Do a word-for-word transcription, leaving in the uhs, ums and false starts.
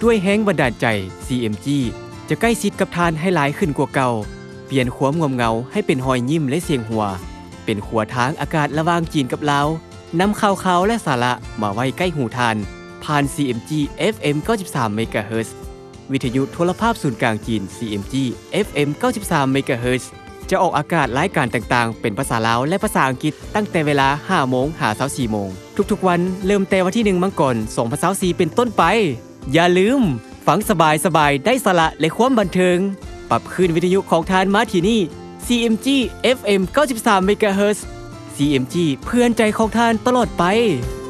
ด้วยแรงบันดาลใจ ซี เอ็ม จี จะใกล้ชิดกับท่านให้หลายขึ้นกว่าเก่าเปลี่ยนความงมเงาให้เป็นรอยยิ้มและเสียงหัวเป็นขัวทางอากาศระหว่างจีนกับลาวนำข่าวข่าวและสาระมาไว้ใกล้หูทานผ่าน ซี เอ็ม จี เอฟ เอ็ม เก้าสิบสาม เมกะเฮิรตซ์วิทยุโทรภาพศูนย์กลางจีน ซี เอ็ม จี เอฟ เอ็ม เก้าสิบสาม เมกะเฮิรตซ์จะออกอากาศรายการต่างๆเป็นภาษาลาวและภาษาอังกฤษตั้งแต่เวลา ห้าโมง หา สี่โมงทุกๆวันเริ่มแต่วันที่หนึ่งมังกรสองพันยี่สิบสี่เป็นต้นไปอย่าลืมฟังสบายๆได้สาระและความบันเทิงปรับขึ้นวิทยุของทานมาที่นี่ ซี เอ็ม จี เอฟ เอ็ม เก้าสิบสาม เมกะเฮิรตซ์ ซี เอ็ม จี เพื่อนใจของทานตลอดไป